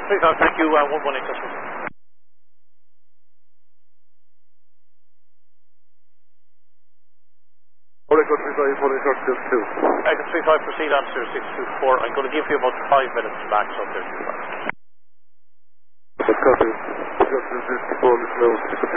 Echo 35, thank you, 118 customer. Echo 35, holding short 6-2. Echo 35, proceed on 0624. I'm going to give you about 5 minutes max on 35. Copy. Just 54 close.